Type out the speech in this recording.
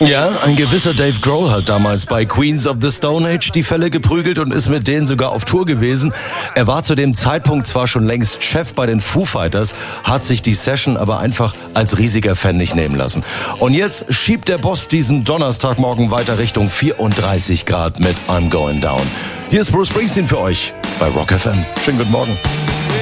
Ja, ein gewisser Dave Grohl hat damals bei Queens of the Stone Age die Fälle geprügelt und ist mit denen sogar auf Tour gewesen. Er war zu dem Zeitpunkt zwar schon längst Chef bei den Foo Fighters, hat sich die Session aber einfach als riesiger Fan nicht nehmen lassen. Und jetzt schiebt der Boss diesen Donnerstagmorgen weiter Richtung 34 Grad mit I'm Going Down. Hier ist Bruce Springsteen für euch bei Rock FM. Schönen guten Morgen.